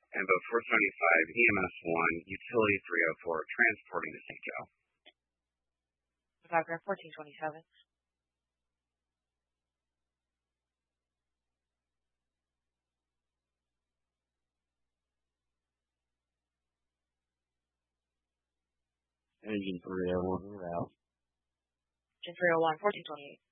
and boat 475, EMS 1, utility 304, transporting to St. Joe. Paragraph 1427. Engine 301, route. Engine 301, 1428.